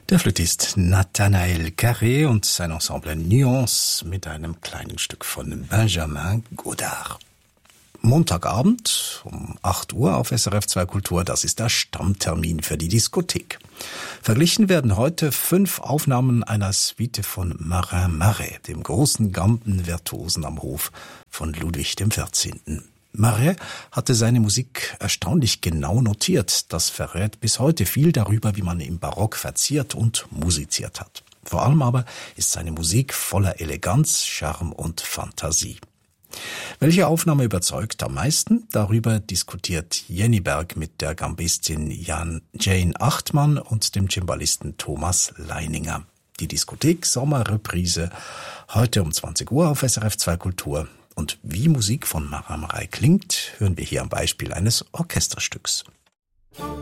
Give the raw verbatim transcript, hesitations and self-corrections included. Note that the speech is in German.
Der Flötist Nathanael Carré und sein Ensemble Nuance mit einem kleinen Stück von Benjamin Godard. Montagabend um acht Uhr auf S R F zwei Kultur, das ist der Stammtermin für die Diskothek. Verglichen werden heute fünf Aufnahmen einer Suite von Marin Marais, dem großen Gamben-Virtuosen am Hof von Ludwig dem vierzehnten. Marais hatte seine Musik erstaunlich genau notiert. Das verrät bis heute viel darüber, wie man im Barock verziert und musiziert hat. Vor allem aber ist seine Musik voller Eleganz, Charme und Fantasie. Welche Aufnahme überzeugt am meisten? Darüber diskutiert Jenny Berg mit der Gambistin Jan Jane Achtmann und dem Cembalisten Thomas Leininger. Die Diskothek Sommerreprise heute um zwanzig Uhr auf S R F zwei Kultur. Und wie Musik von Marin Marais klingt, hören wir hier am Beispiel eines Orchesterstücks.